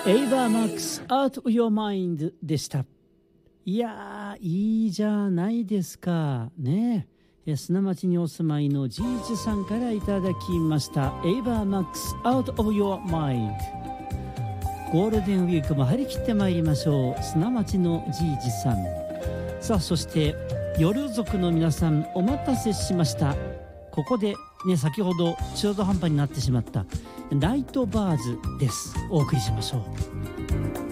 エイバーマックス Out of Your Mind でした。いやー、いいじゃないですかね。砂町にお住まいのじいじさんからいただきましたエイバーマックス Out of Your Mind。 ゴールデンウィークも張り切ってまいりましょう。砂町のじいじさん。さあ、そして夜族の皆さん、お待たせしました。ここでね、先ほど中途半端になってしまったナイトバーズです。お送りしましょう。